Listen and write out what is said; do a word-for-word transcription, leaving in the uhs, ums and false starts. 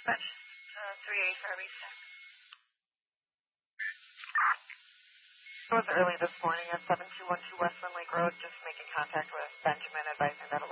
Dispatch uh, three eighty-five reset. It was early this morning at seven two one two Westland Lake Road, just making contact with Benjamin, advising that a